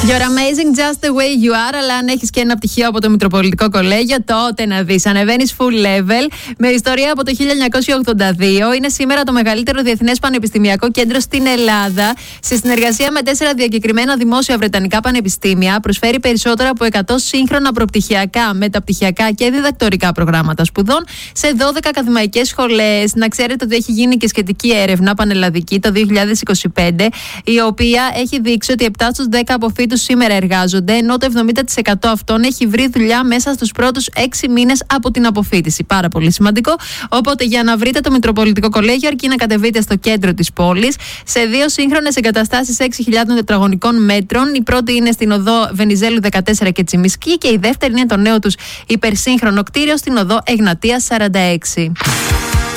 You're amazing just the way you are. Αλλά αν έχεις και ένα πτυχίο από το Μητροπολιτικό Κολέγιο, τότε να δεις. Ανεβαίνεις full level με ιστορία από το 1982. Είναι σήμερα το μεγαλύτερο διεθνές πανεπιστημιακό κέντρο στην Ελλάδα. Σε συνεργασία με 4 διακεκριμένα δημόσια βρετανικά πανεπιστήμια, προσφέρει περισσότερα από 100 σύγχρονα προπτυχιακά, μεταπτυχιακά και διδακτορικά προγράμματα σπουδών σε 12 ακαδημαϊκές σχολές. Να ξέρετε ότι έχει γίνει και σχετική έρευνα πανελλαδική το 2025, η οποία έχει δείξει ότι 7 στους 10 αποφύτους σήμερα εργάζονται, ενώ το 70% αυτών έχει βρει δουλειά μέσα στους πρώτους 6 μήνες από την αποφύτιση. Πάρα πολύ σημαντικό. Οπότε, για να βρείτε το Μητροπολιτικό Κολέγιο, αρκεί να κατεβείτε στο κέντρο της πόλης, σε 2 σύγχρονες εγκαταστάσεις 6.000 τετραγωνικών μέτρων. Η πρώτη είναι στην οδό Βενιζέλου 14 και Τσιμισκή, και η δεύτερη είναι το νέο τους υπερσύγχρονο κτίριο στην οδό Εγνατίας 46.